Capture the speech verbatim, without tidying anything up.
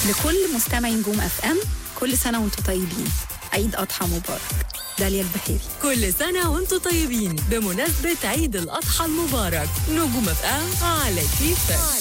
لكل مستمعي نجوم اف ام، كل سنة وانتم طيبين، عيد أضحى مبارك. داليا البحيري. كل سنة وانتم طيبين بمناسبة عيد الأضحى المبارك. نجوم اف ام على كيفك.